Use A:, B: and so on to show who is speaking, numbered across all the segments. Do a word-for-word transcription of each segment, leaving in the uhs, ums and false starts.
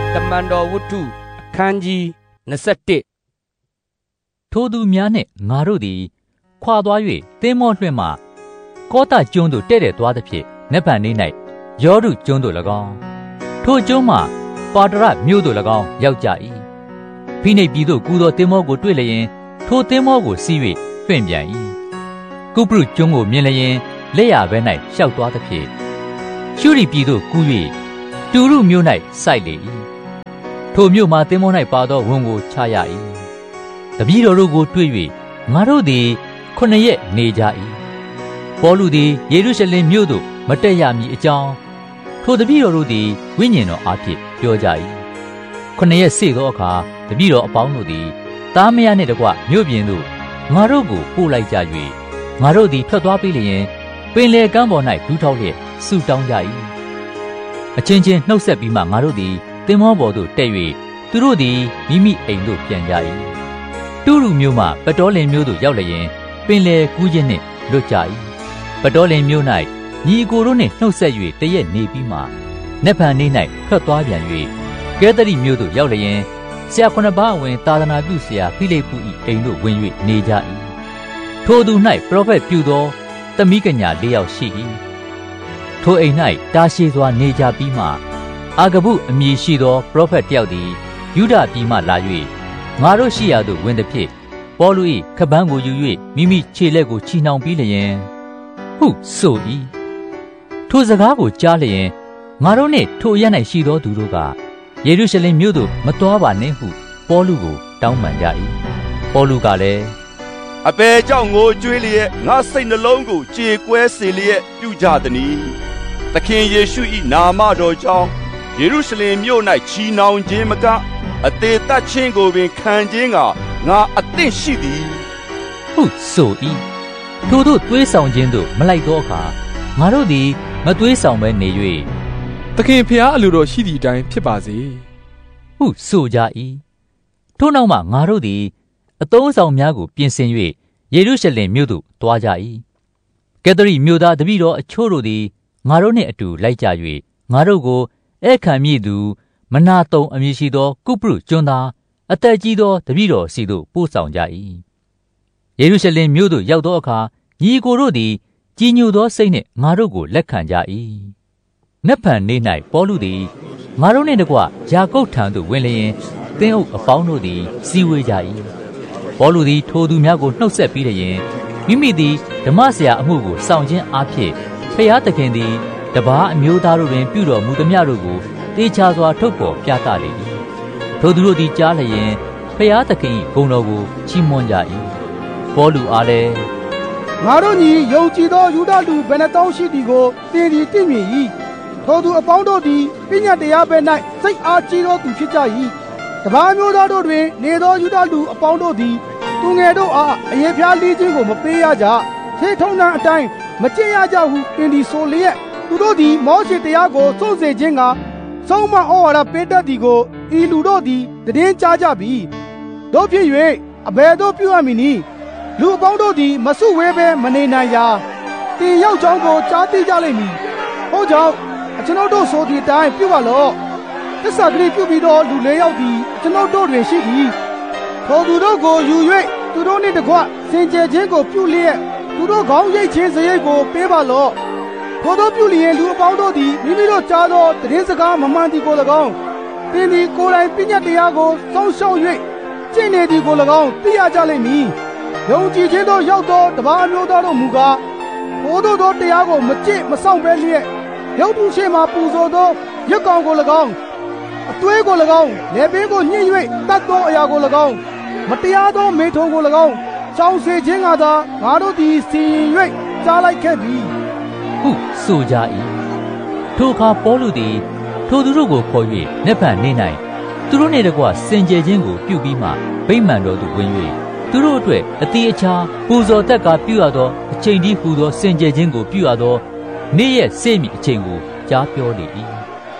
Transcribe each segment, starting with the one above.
A: တမန်တော်ဝတ္ထုအခန်းကြီးနှစ်ဆယ့်တစ်
B: ထိုသူများနှင့်ငါတို့သည်ခွာသွား၍သင်္ဘောလွှင့်မှကောသကျွန်းသို့တဲ့တဲ့သွားသဖြင့်နက်ဖန်နေ၌ယောဒုကျွန်းသို့၎င်းထိုကျွန်းမှပါတရမြို့သို့၎င်းရောက်ကြ၏ဖိနိတ်ပြည်သို့ကူသောသင်္ဘောကိုတွေ့လျင်ထိုသင်္ဘောကိုစီး၍လွှင့်ပြန်၏ကုပရုကျွန်းကိုမြင်လျင်လက်ရဘဲ၌ရှောက်သွားသဖြင့်ရှုရိပြည်သို့ကူး၍တူရုမြို့၌စိုက်လေ၏ထိုမြို့မှာသင်္ဘော၌ပါသောဝန်ကိုချရ၏တပည့်တော်တို့ကိုတွေ့၍ငါတို့သည်ခုနှစ်ရက်နေကြ၏ပေါလုသည်ယေရုရှလင်မြို့သို့မတက်ရမည်အကြောင်းထိုတပည့်တော်တို့သည်ဝိညာဉ်တော်အားဖြင့်ပြောကြ၏ခုနှစ်ရက်စေ့သောအခါတပည့်တော်အပေါင်းတို့သည်သားမယားနှင့်တကွမြို့ပြင်သို့ငါတို့ကိုပို့လိုက်ကြ၍ငါတို့သည်ထွက်သွားပြီးလျင်ပင်လယ်ကမ်းပေါ်၌ဒူးထောက်လျက်ဆုတောင်းကြ၏အချင်းချင်းနှုတ်ဆက်ပြီးမှငါတို့သည်သင်္ဘောပေါ်သို့တက်၍သူတို့သည်မိမိအိမ်သို့ပြန်ကြ၏တူရုမြို့မှပတောလင်မြို့သို့ရောက်လျင်ပင်လယ်ကူးခြင်းနှင့်လွတ်ကြ၏ပတောလင်မြို့၌ညီအကိုတို့နှင့်နှုတ်ဆက်၍တရက်နေပြီးမှနက်ဖန်နေ့၌ထွက်သွားပြန်၍ကဲသရိမြို့သို့ရောက်လျင်ဆရာခုနှစ်ပါးအဝင်သာသနာပြုဆရာဖိလိပ္ပု၏အိမ်သို့ဝင်၍နေကြ၏ထိုသူ၌ပရောဖက်ပြုသောသမီးကညာလေးယောက်ရှိ၏ထိုအိမ်၌တာရှည်စွာနေကြပြီးမှအာဂဗုအမည်ရှိသောပရောဖက်တယောက်သည်ယူဒပြည်မှလာ၍ငါတို့ရှိရာသို့ဝင်သည်ဖြင့်ပေါလု၏ခပန်းကိုယူ၍မိမိခြေလက်ကိုချီနှောင်ပြီးလျင်ဟုဆို၏ထိုစကားကိုကြားလျင်ငါတို့နှင့်ထိုအရ၌ရှိသောသူတို့ကယေရုရှလင်မြို့သို့မသွားပါနှင့်ဟုပေါလုကိုတောင်းပန်ကြ၏ပေါလုကလည်း
C: အဘယ်ကြောင့်ငိုကြွေးလျက်ငါစိတ်နှလုံးကိုကြေကွဲစေလျက်ပြုကြသနည်းသခင်ယေရှု၏နာမတော်ကြောင့်ယေရုရှလင်မြို့၌ချီနှောင်ခြင်းမကအသေးသတ်ခြင်းကိုပင်ခံခြင်းကငါအသင့်ရှိသည်
B: ဟုဆို၏ထိုတို့သွေးဆောင်ခြင်းသို့မလိုက်သောအခါငါတို့သည်မသွေးဆောင်ဘဲနေ၍
D: သခင်ဖျားအလိုတော်ရှိသည့်အတိုင်းဖြစ်ပါစေ
B: ဟုဆိုကြ၏ထိုနောက်မှငါတို့သည်အသုံးဆောင်များကိုပြင်ဆင်၍ယေရုရှလင်မြို့သို့သွားကြ၏ကဲသရိမြို့သားတပည့်တော်အချို့တို့သည်ငါတို့နှင့်အတူလိုက်ကြ၍ငါတို့ကိုဧခံမြည်သူမနာတုံအမည်ရှိသောကုပရုကျွန်းသားအသက်ကြီးသောတပည့်တော်စီသို့ပို့ဆောင်ကြ၏ယေရုရှလင်မြို့သို့ရောက်သောအခါညီကိုတို့သည်ကြီးညိုသောစိတ်နှင့်ငါတို့ကိုလက်ခံကြ၏နက်ဖန်နေ့၌ပေါလုသည်ငါတို့နှင့်တကွယာကုပ်ထံသို့ဝင်လျင်သင်းအုပ်အပေါင်းတို့သည်စီဝေးကြ၏ပေါလုသည်ထိုသူများကိုနှုတ်ဆက်ပြီးလျင်မိမိသည်ဓမ္မဆရာအမှုကိုဆောင်ခြင်းအဖြစ်ဖျားသခင်သည်တပါးအမျိုးသားတို့တွင်ပြုတော်မူသမျှတို့ကိုတေချာစွာထုတ်ပေါ်ပြသလေ၏ထိုသူတို့သည်ကြားလျင်ဖျားသခင်၏ဂုဏ်တော်ကိုချီးမွမ်းကြ၏ပေါလုအားလည်း
E: ငါတို့ညီယုံကြည်သောယူဒလူဘယ်နှသောင်းရှိသည်ကိုသင်သည်သိမြင်၏ထိုသူအပေါင်းတို့သည်ပညာတရားဘက်၌စိတ်အားကြီးသောသူဖြစ်ကြ၏တပါးမျိုးသားတို့တွင်နေသောယူဒလူအပေါင်းတို့သည်သူငယ်တို့အားအယေဖျားလေးခြင်းကိုမပေးရကြခြေထုံးနှံအတိုင်းမကျင့်ရကြဟုသင်သည်ဆိုလျက်သူတို့သည်မောရှေတရားကိုစွန့်စေခြင်းကဆုံးမဩဝါဒပေးတတ်သည်ကိုဤလူတို့သည်တည်င်းကြားကြပြီတို့ဖြစ်၍အဘယ်သို့ပြုရမည်နည်းလူအပေါင်းတို့သည်မဆုဝဲဘဲမနေနိုင်ရာတင်ရောက်ကြောင်းကိုကြားသိကြလိမ့်မည်ဟောကြောင့်အကျွန်ုပ်တို့ဆိုသည့်အတိုင်းပြုပါလော့သစ္စာဂရိပြုပြီးသောလူလေးယောက်သည်ကျွန်ုပ်တို့တွင်ရှိသည်ထိုသူတို့ကိုယူ၍သူတို့နှင့်တကွစင်ကြယ်ခြင်းကိုပြုလျက်သူတို့ခေါင်းရိပ်ခြင်းစရိတ်ကိုပေးပါလော့ထိုတို့ပြုလျင်လူအပေါင်းတို့သည်မိမိတို့ကြားသောတည်င်းစကားမမှန်သည်ကို၎င်းသင်သည်ကိုယ်တိုင်ပညာတရားကိုစောင့်ရှောက်၍ကျင့်နေသည်ကို၎င်းသိရကြလိမ့်မည်ယုံကြည်ခြင်းတို့ရောက်သောတပါးမျိုးသားတို့မူကားထိုတို့သောတရားကိုမကျင့်မဆောင်ဘဲလျက်ရုပ်တုရှိမှပူဇော်သောရစ်ကောင်ကို၎င်းအသွေးကို၎င်းလက်ပင်ကိုညှစ်၍တတ်သောအရာကို၎င်းမတရားသောမေထုံကို၎င်းရှောင်စေခြင်းကသာငါတို့သည်စီရင်၍ကြားလိုက်ခဲ့ပြီ
B: ဟုဆိုကြ၏ထိုအခါပေါလုသည်ထိုသူတို့ကိုခေါ်၍နက်ဖန်နေ၌သူတို့နှင့်တကွစင်ကြယ်ခြင်းကိုပြုပြီးမှဗိမာန်တော်သို့ဝင်၍သူတို့အတွက်အတိအချာပူဇော်တက်ကပြုရသောအချိန်တည်းဟူသောစင်ကြယ်ခြင်းကိုပြုရသောနေ့ရက်စေ့မည်အချိန်ကိုကြားပြောလေ၏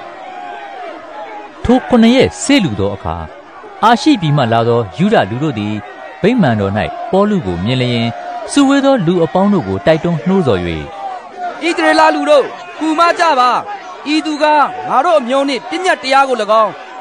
B: ထိုခုနှစ်ရက်စေ့လူသောအခါအာရှိပြည်မှလာသောယူဒလူတို့သည်ဗိမာန်တော်၌ပေါလုကိုမြင်လျင်စုဝေးသောလူအပေါင်းတို့ကိုတိုက်တွန်းနှိုးဆော်၍
A: ဣသရေလလူတို့ကူမကြပါဤသူကငါတို့အမျိုးနှင့်ပညာတရားကို၎င်းဣ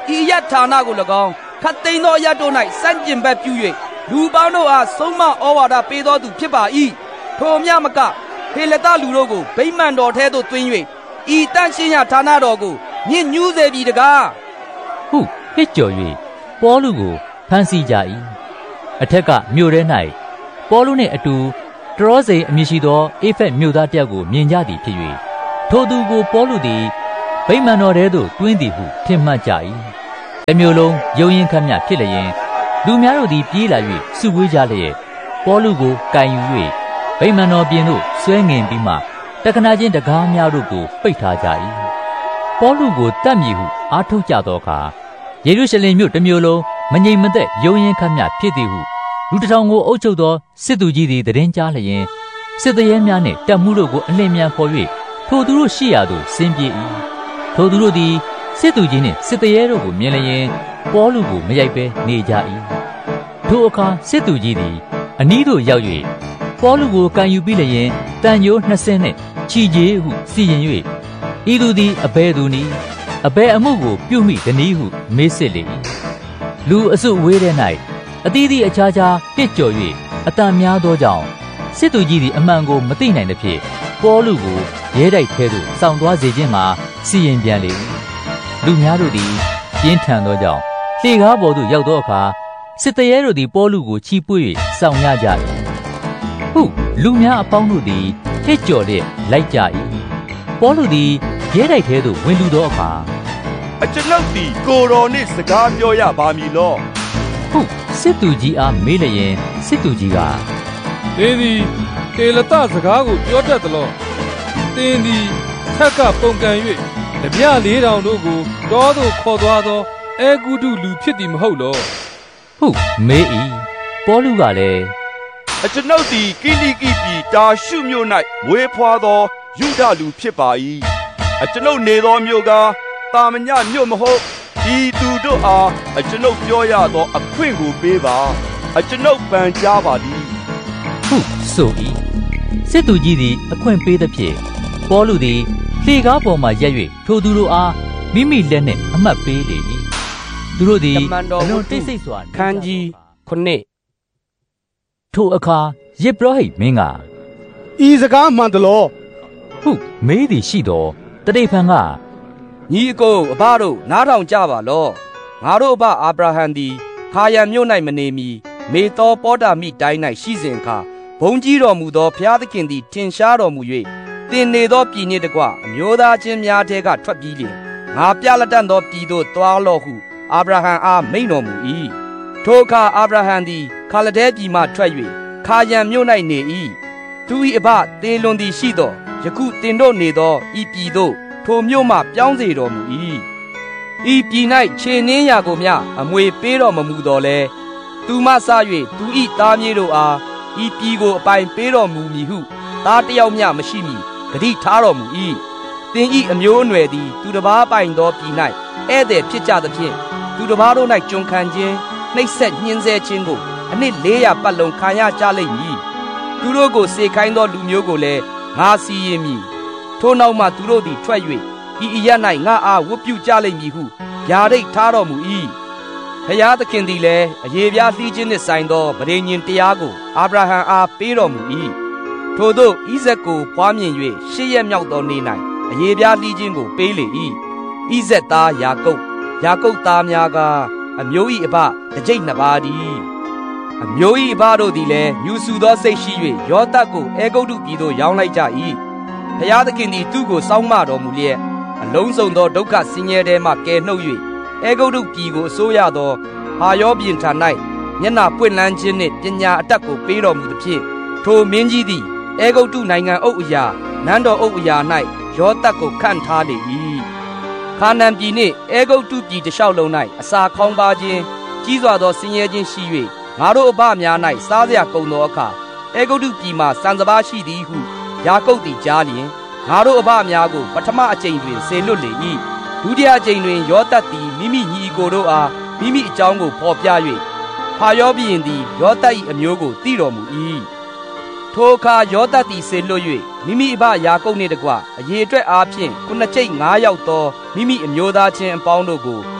A: ဤယထာနာကို၎င်းခတ်သိမ်းသောအရတ်တို့၌စန့်ကျင်ဘက်ပြု၍လူပေါင်းတို့အားဆုံးမဩဝါဒပေးတော်သူဖြစ်ပါ၏ထိုမြမကဖေလတလူတို့ကိုဗိမာန်တော်ထဲသို့သွင်း၍ဤတန့်ရှင်းရာဌာနတော်ကိုညှဉ်းညူးစေပြီတကား
B: ဟုဟစ်ကြော်၍ပေါလုကိုဖမ်းဆီးကြ၏အထက်ကမြို့ထဲ၌ပေါလုနှင့်အတူတရောစေအမည်ရှိသောအေဖက်မြို့သားတယောက်ကိုမြင်ကြသည်ဖြစ်၍ထိုသူကိုပေါလုသည်ဗိမာန်တော်ထဲသို့တွင်းသည်ဟုထင်မှတ်ကြ၏တစ်မျိုးလုံးယုံရင်ခတ်မြဖြစ်လျင်လူများတို့သည်ပြေးလာ၍စုဝေးကြလျက်ပေါလုကိုကန်ယူ၍ဗိမာန်တော်ပြင်သို့ဆွဲငင်ပြီးမှတက္ကနာချင်းတကားများတို့ကိုပိတ်ထားကြ၏ပေါလုကိုတတ်မည်ဟုအားထုတ်ကြသောအခါယေရုရှလင်မြို့တစ်မျိုးလုံးမငြိမ်မသက်ယုံရင်ခတ်မြဖြစ်သည်ဟုလူတစ်ထောင်ကိုအုပ်ချုပ်သောစစ်သူကြီးသည်သတင်းကြားလျင်စစ်သည်ရဲများနှင့်တပ်မှုတို့ကိုအလင်းမြန်ဖော်၍ထိုသူတို့ရှိရာသို့ဆင်းပြေး၏ထိုသူတို့သည်စစ်သူကြီးနှင့်စစ်သည်ရဲတို့ကိုမြင်လျင်ပေါလုကိုမရိုက်ဘဲနေကြ၏ထိုအခါစစ်သူကြီးသည်အနီးသို့ရောက်၍ပေါလုကိုကန်ယူပြီးလျင်တန်ညိုးနှစ်ဆင်းနှင့်ချီကြေးဟုစီရင်၍ဤသူသည်အဘဲသူနီအဘဲအမှုကိုပြုမိတနည်းဟုမေးစစ်လေ၏လူအစုဝေးတဲ့၌အသီးသီးအခြားခြားဟစ်ကြော်၍အတန်များသောကြောင့်စစ်သူကြီးသည်အမှန်ကိုမသိနိုင်သဖြင့်ပေါလုကိုရဲတိုက်ထဲသို့ဆောင်သွားစေခြင်းမှာစီရင်ပြန်လေ၏လူများတို့သည်ပြင်းထန်သောကြောင့်လှေကားပေါ်သို့ရောက်သောအခါစစ်သည်ရဲတို့သည်ပေါလုကိုချီးပွေး၍ဆောင်ရကြ၏ဟုလူများအပေါင်းတို့သည်ဟစ်ကြော်လျက်လိုက်ကြ၏ပေါလုသည်ရဲတိုက်ထဲသို့ဝင်လူသောအခါ
C: အကျွန်ုပ်သည်ကိုတော်နှင့်စကားပြောရပါမည်လော
B: ဟုစစ်သူကြီးအားမေးလျင်စစ်သူကြီးက
D: သင်သည်တေလတစကားကိုပြောတတ်သလောသင်သည်ထက်ကပုံကံ၍တပြလေးတောင်တို့ကိုတောသို့ခေါ်သွားသောအဲဂုတုလူဖြစ်သည်မဟုတ်လော
B: ဟုမေး၏ပေါလုကလည်း
C: အကျွန်ုပ်သည်ကိလိကိပြည်တာရှုမြို့၌မွေးဖွားသောယုဒလူဖြစ်ပါ၏အကျွန်ုပ်နေသောမြို့ကတာမညမြို့မဟုတ်ဒီသူတို့အားအကျွန်ုပ်ပြောရသောအခွင့်ကိုပေးပါအကျွန်ုပ်ပန်ကြားပါသည်
B: ဟုဆို၏စစ်သူကြီးသည်အခွင့်ပေးသဖြင့်ပေါလုသည်လှေကားပေါ်မှရက်၍ထိုသူတို့အားမိမိလက်နှင့်အမှတ်ပေးလေ၏သူတို့သည်အလွန်တိတ်ဆိတ်စွာ
A: ခန်းကြီးခုနှစ်
B: ထိုအခါယေဘရဟိတ်မင်းက
E: ဤစကားမှန်သလော
B: ဟုမေးသည်ရှိသောတတိဖန်က
A: ညီအကိုအဘတို့နားထောင်ကြပါလော့ငါတို့အဘအာဗြဟံသည်ခါယံမြို့၌မနေမီမေသောပေါတာမိတိုင်း၌ရှိစဉ်အခါဘုံကြီးတော်မူသောဘုရားသခင်သည်ထင်ရှားတော်မူ၍တင်နေသောပြည်နှင့်တကွအမျိုးသားချင်းများထဲကထွက်ပြီးလျှင်ငါပြလက်တတ်သောပြည်သို့သွားလော့ဟုအာဗြဟံအားမိန့်တော်မူ၏ထိုအခါအာဗြဟံသည်ခါလဒဲပြည်မှထွက်၍ခါယံမြို့၌နေ၏သူ၏အဘသေလွန်သည်ရှိသောယခုတင်တို့နေသောဤပြည်သို့ထိုမြို့မှပြောင်းစေတော်မူ၏ဤပြည်၌ခြေနှင်းရာကိုမျှအမွေပေးတော်မမူတော်လဲသူမဆ၍သူ၏သားမြေးတို့အားဤပြည်ကိုအပိုင်ပေးတော်မူမည်ဟုသားတယောက်မျှမရှိမီဂတိထားတော်မူ၏သင်၏အမျိုးအနွယ်သည်သူတစ်ပါးပိုင်သောပြည်၌ဧည့်သည်ဖြစ်ကြသဖြင့်သူတစ်ပါးတို့၌ကျွန်ခံခြင်းနှိပ်စက်ညှင်းဆဲခြင်းကိုအနှစ်လေးရာပတ်လုံးခံရကြလိမ့်မည်သူတို့ကိုစေခိုင်းသောလူမျိုးကိုလည်းငါစီရင်မည်ထိုနောက်မှသူတို့သည်ထွက်၍ဤအရ၌ငါအားဝတ်ပြုကြလိမ့်မည်ဟုဗျာဒိတ်ထားတော်မူ၏ဖျားသခင်သည်လည်းအယေပြားလှီးခြင်းနှင့်ဆိုင်သောဗြေညင်တရားကိုအာဗြဟံအားပေးတော်မူ၏ထိုသို့ဣဇက်ကိုဖွားမြင်၍ရှစ်ရက်မြောက်သောနေ့၌အယေပြားလှီးခြင်းကိုပေးလေ၏ဣဇက်သားယာကုပ်ယာကုပ်သားများကအမျိုး၏အဘတစ်ကျိပ်နှစ်ပါးသည်အမျိုး၏အဘတို့သည်လည်းမြူဆူသောစိတ်ရှိ၍ယောသပ်ကိုအဲဂုတ္တုပြည်သို့ရောင်းလိုက်ကြ၏ဖျားသခင်သည်သူ့ကိုစောင့်မတော်မူလျက်အလုံးစုံသောဒုက္ခဆင်းရဲထဲမှကယ်နှုတ်၍အဲဂုတ္တုပြည်ကိုအစိုးရသောဟာယောပြင်ထံ၌မျက်နှာပွင့်လန်းခြင်းနှင့်ပညာအတတ်ကိုပေးတော်မူသဖြင့်ထိုမင်းကြီးသည်အဲဂုတ္တုနိုင်ငံအုပ်အရာနန်းတော်အုပ်အရာ၌ယောသပ်ကိုခန့်ထားလေ၏ခါနန်ပြည်နှင့်အဲဂုတ္တုပြည်တစ်လျှောက်လုံး၌အစာခေါင်းပါခြင်းကြီးစွာသောဆင်းရဲခြင်းရှိ၍ငါတို့အဘများ၌စားစရာကုန်သောအခါအဲဂုတ္တုပြည်မှစံစပါးရှိသည်ဟုယာကုပ်သည်ကြားလျင်ငါတို့အဘများကိုပထမအကြိမ်တွင်ဆေလွတ်လေ၏ဒုတိယအကြိမ်တွင်ယောသပ်သည်မိမိညီအကိုတို့အားမိမိအကြောင်းကိုဖော်ပြ၍ဖာယောဘုရင်သည်ယောသပ်၏အမျိုးကိုသိတော်မူ၏ထိုအခါယောသပ်သည်ဆေလွတ်၍မိမိအဘယာကုပ်နှင့်တကွအရေအတွက်အားဖြင့်ခုနှစ်ကျိပ်ငါးယောက်သောမိမိအမျိုးသားချင်းအပေါင်းတို့ကိုခ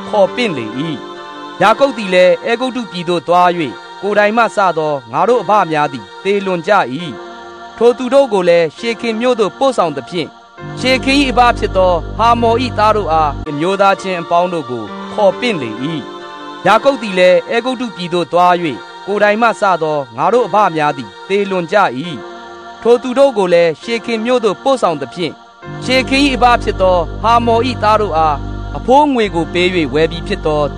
A: ခေါ်ပင့်လေ၏ယာကုပ်သည်လည်းအဲဂုတ္တုပြည်သို့သွား၍ကိုယ်တိုင်မှစသောငါတို့အဘများသည်သေလွန်ကြ၏ထိုသူတို့ကိုလည်းရှေခင်မြို့သို့ပို့ဆောင်သဖြင့်ရှေခင်၏အဘဖြစ်သောဟာမော်၏သားတို့အားအမျိုးသားချင်းအပေါင်းတို့ကိုခေါ်ပင့်လေ၏ယာကုပ်သည်လည်းအဲဂုတ္တုပြည်သို့သွား၍ကိုယ်တိုင်မှစသောငါတို့အဘများသည်သေလွန်ကြ၏ထိုသူတို့ကိုလည်းရှေခင်မြို့သို့ပို့ဆောင်သဖြင့်ရှေခင်၏အဘဖြစ်သောဟာမော်၏သားတို့အားအဖိုးငွေကိုပေး၍ဝယ်ပြီးဖြစ်သော